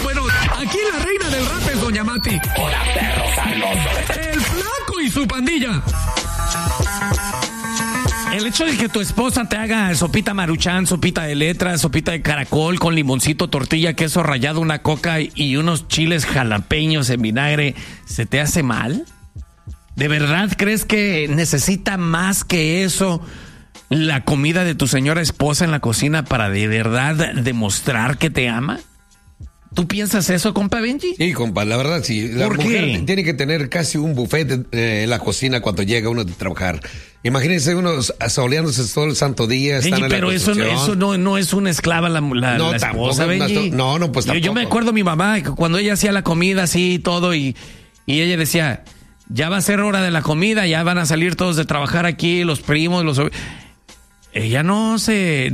Bueno, aquí la reina del rap es Doña Mati. Hola, perros sabrosos. El Flaco y su pandilla. El hecho de que tu esposa te haga sopita Maruchan, sopita de letras, sopita de caracol con limoncito, tortilla, queso rallado, una coca y unos chiles jalapeños en vinagre, ¿se te hace mal? ¿De verdad crees que necesita más que eso la comida de tu señora esposa en la cocina para de verdad demostrar que te ama? ¿Tú piensas eso, compa Benji? Sí, compa, la verdad sí. La mujer tiene que tener casi un buffet en la cocina cuando llega uno de trabajar. Imagínense uno soleándose todo el santo día. Benji, pero eso no es una esclava la esposa, Benji. No, pues tampoco. Yo me acuerdo mi mamá cuando ella hacía la comida así y todo y ella decía, ya va a ser hora de la comida, ya van a salir todos de trabajar aquí, los primos, ella no se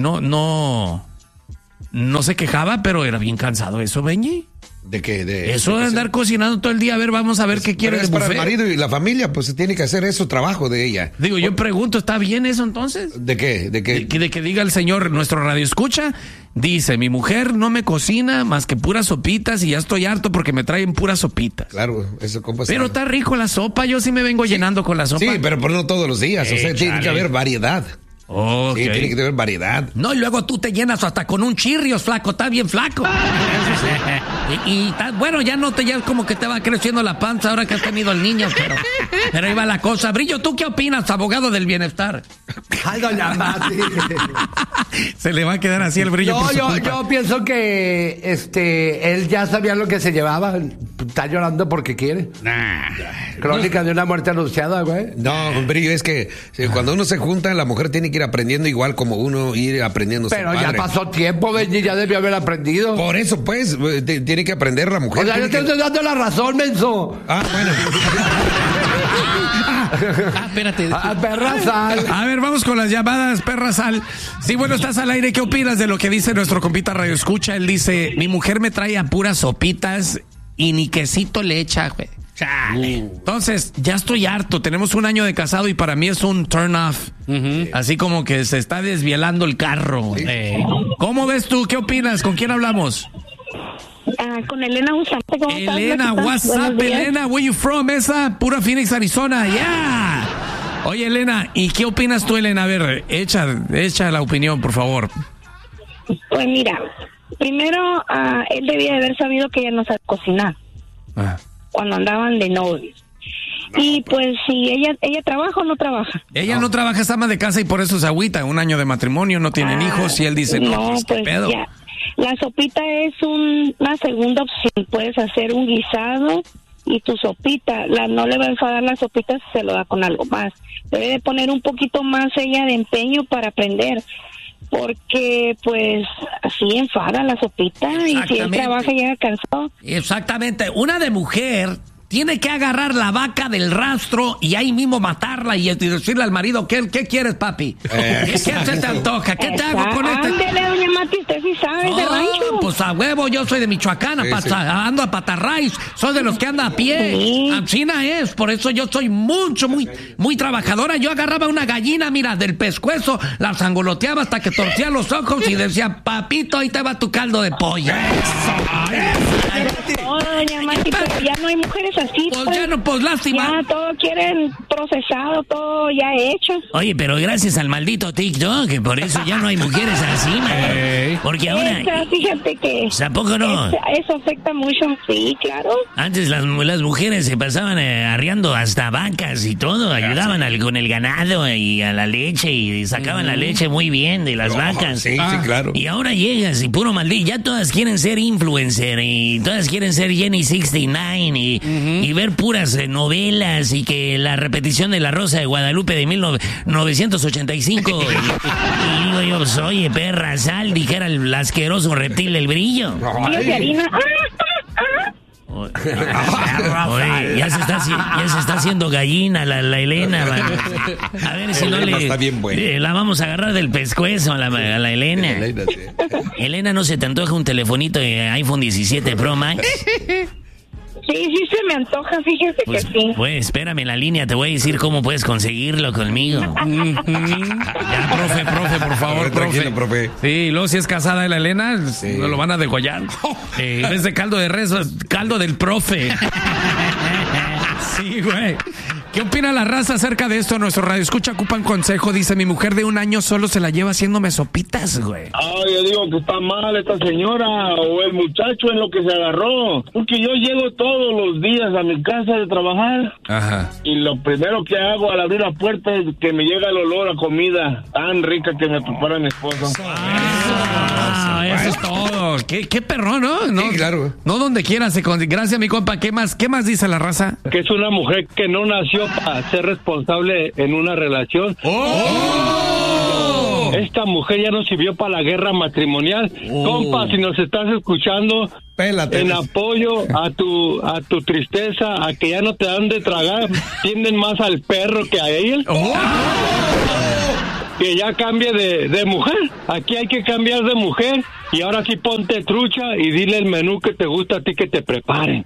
quejaba, pero era bien cansado eso, Benji. ¿De qué? Eso de andar cocinando todo el día, a ver, vamos a ver qué quiere es para el marido y la familia, pues se tiene que hacer eso, trabajo de ella. Digo, yo pregunto, ¿está bien eso entonces? ¿De qué? De que diga el señor, nuestro radio escucha, dice, mi mujer no me cocina más que puras sopitas y ya estoy harto porque me traen puras sopitas. Claro, eso compa. Pero está rico la sopa, yo sí me vengo llenando con la sopa. Sí, pero no todos los días, o sea, tiene que haber variedad. Okay. Sí, tiene que tener variedad. No, y luego tú te llenas hasta con un chirrios, flaco, está bien flaco. Bueno, ya como que te va creciendo la panza ahora que has tenido el niño, pero ahí va la cosa. Brillo, ¿tú qué opinas, abogado del bienestar? Ay, Doña Mati. Se le va a quedar así el Brillo. No, yo pienso que él ya sabía lo que se llevaba. Está llorando porque quiere. Crónica de una muerte anunciada, güey. No, Brillo, es que cuando uno se junta, la mujer tiene que ir aprendiendo igual como uno ir aprendiendo. Pero ya pasó tiempo, Benji, ya debió haber aprendido. Por eso, pues, tiene que aprender la mujer. O sea, yo te estoy dando la razón, menso. Bueno. Espérate. Perra Sal. A ver, vamos con las llamadas, Perra Sal. Sí, bueno, estás al aire. ¿Qué opinas de lo que dice nuestro compita Radio Escucha? Él dice, mi mujer me trae a puras sopitas y ni quesito le echa, güey. Chale. Entonces, ya estoy harto. Tenemos un año de casado y para mí es un turn off. Así como que se está desvielando el carro. ¿Cómo ves tú? ¿Qué opinas? ¿Con quién hablamos? Con Elena WhatsApp. Elena, what's up, Elena? Where you from? Esa, pura Phoenix, Arizona. Yeah. Oye, Elena, ¿y qué opinas tú, Elena? A ver, echa la opinión, por favor. Pues mira, primero, él debía de haber sabido que ella no sabe cocinar. Cuando andaban de novios. Y pues si ella trabaja o no trabaja. Ella no trabaja, es ama de casa y por eso se agüita. Un año de matrimonio, no tienen hijos y él dice, no, pues qué pedo. Ya. La sopita es una segunda opción. Puedes hacer un guisado y tu sopita, no le va a enfadar la sopita si se lo da con algo más. Debe de poner un poquito más ella de empeño para aprender. Porque pues así enfada la sopita y si él trabaja llega cansado. Exactamente, una de mujer tiene que agarrar la vaca del rastro y ahí mismo matarla y decirle al marido, ¿qué quieres, papi? ¿Qué se te antoja? ¿Qué te hago con este? Ándele, doña Mati, usted sí sabe de rancho. Pues a huevo, yo soy de Michoacán, ando a patarrays, soy de los que anda a pie. Sí. China es, por eso yo soy muy trabajadora. Yo agarraba una gallina, mira, del pescuezo, la sangoloteaba hasta que torcía los ojos y decía, papito, ahí te va tu caldo de pollo. No, doña Mati, pero ya no hay mujeres así. Pues ya no, pues lástima. Ya todo quieren procesado, todo ya hecho. Oye, pero gracias al maldito TikTok, que por eso ya no hay mujeres así, man. Porque ahora... Fíjate que... ¿Tampoco no? Eso afecta mucho, sí, claro. Antes las mujeres se pasaban arriando hasta vacas y todo, ayudaban con el ganado y a la leche y sacaban la leche muy bien de las vacas. Sí, claro. Y ahora llegas y puro maldito, ya todas quieren ser influencer y todas quieren ser Jenny 69 y ver puras novelas y que la repetición de La Rosa de Guadalupe de 1985 y digo yo, pues, oye, perra sal, dijera el asqueroso reptil del Brillo. Oye, ya se está haciendo gallina la Elena. A ver si no la vamos a agarrar del pescuezo a la Elena. Elena, ¿no se te antoja un telefonito de iPhone 17 Pro Max? Sí, se me antoja, fíjese pues, que sí. Pues espérame en la línea, te voy a decir cómo puedes conseguirlo conmigo. Ya, profe, por favor, tranquilo, profe. Sí, luego si es casada de la Elena, sí, no lo van a degollar. En vez de caldo de res, caldo del profe. Sí, güey. ¿Qué opina la raza acerca de esto? Nuestro radio escucha ocupa un consejo. Dice, mi mujer de 1 año solo se la lleva haciéndome sopitas, güey. Yo digo que está mal esta señora o el muchacho en lo que se agarró. Porque yo llego todos los días a mi casa de trabajar. Ajá. Y lo primero que hago al abrir la puerta es que me llega el olor a comida tan rica que me prepara mi esposa. Eso es todo. Qué perrón, ¿no? Sí, claro. No donde quiera se gracias, mi compa. ¿Qué más dice la raza? Que es una mujer que no nació para ser responsable en una relación. ¡Oh! Esta mujer ya no sirvió para la guerra matrimonial. Compa, si nos estás escuchando, pélate. En apoyo a tu tristeza, a que ya no te dan de tragar, tienden más al perro que a ella. Que ya cambie de mujer. Aquí hay que cambiar de mujer. Y ahora sí ponte trucha y dile el menú que te gusta a ti que te preparen.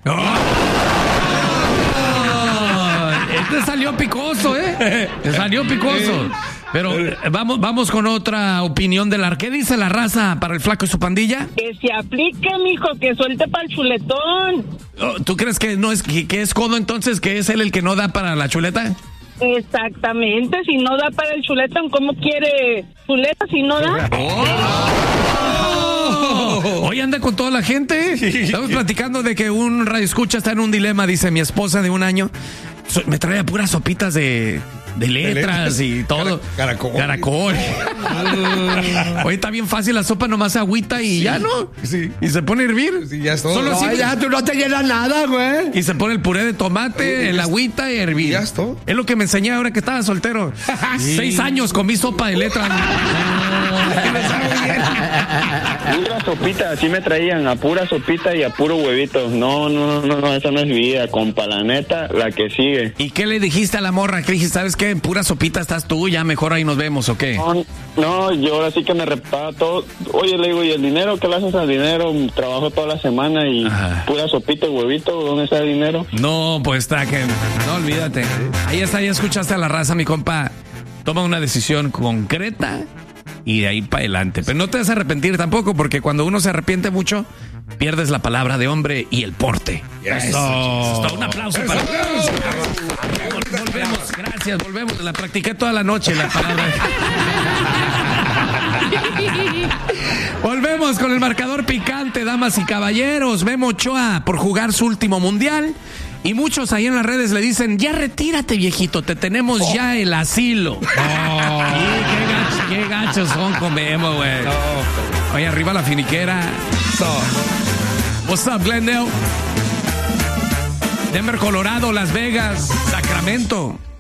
Este salió picoso, ¿eh? Salió picoso. Pero vamos con otra opinión de la... ¿Qué dice la raza para el flaco y su pandilla? Que se aplique, mijo, que suelte para el chuletón. ¿Tú crees que no es que es codo entonces, que es él el que no da para la chuleta? Exactamente, si no da para el chuletón, ¿cómo quiere chuleta si no da? Hoy anda con toda la gente. Estamos platicando de que un radioescucha está en un dilema. Dice, mi esposa de 1 año me trae a puras sopitas de letras y todo. Caracol. Oye, está bien fácil la sopa, nomás agüita y ya, ¿no? Sí. Y se pone a hervir. Sí, ya es todo. Solo así. Ya, tú no te llenas nada, güey. Y se pone el puré de tomate, el agüita y hervir. Ya es todo. Es lo que me enseñé ahora que estaba soltero. 6 años comí sopa de letras. Pura sopita, así me traían, a pura sopita y a puro huevito. No, esa no es vida, compa, la neta, la que sigue. ¿Y qué le dijiste a la morra? ¿Qué dijiste? ¿Sabes qué? En pura sopita estás tú, ya mejor ahí nos vemos, ¿o qué? No, yo ahora sí que me reptaba todo. Oye, le digo, ¿y el dinero? ¿Qué le haces al dinero? Trabajo toda la semana y pura sopita y huevito, ¿dónde está el dinero? No, pues está que... No, olvídate. Ahí está, ya escuchaste a la raza, mi compa. Toma una decisión concreta y de ahí para adelante. Pero no te vas a arrepentir tampoco, porque cuando uno se arrepiente mucho, pierdes la palabra de hombre y el porte. Eso. Un aplauso para... Volvemos, gracias, volvemos. La practiqué toda la noche, la palabra. Volvemos con el marcador picante, damas y caballeros. Memo Ochoa por jugar su último mundial. Y muchos ahí en las redes le dicen, ya retírate, viejito, te tenemos ya el asilo. Qué gachos son con Memo, güey. Oye, arriba la finiquera. What's up, Glendale? Denver, Colorado, Las Vegas, Sacramento.